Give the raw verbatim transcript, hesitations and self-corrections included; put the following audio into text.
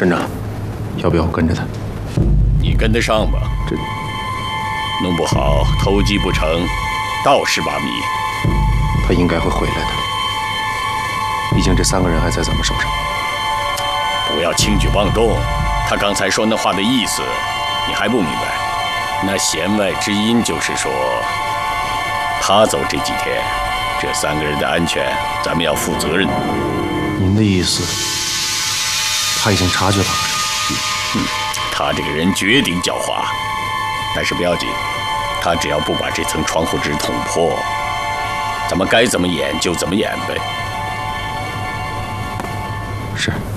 镇长，要不要我跟着他？ 你跟得上吗？ 这弄不好偷鸡不成，倒蚀把米。 他应该会回来的，毕竟这三个人还在咱们手上。 不要轻举妄动。他刚才说那话的意思，你还不明白？那弦外之音就是说，他走这几天，这三个人的安全，咱们要负责任。 您的意思，他已经察觉到了？ 嗯，他这个人绝顶狡猾，但是不要紧，他只要不把这层窗户纸捅破，咱们该怎么演就怎么演呗。 是。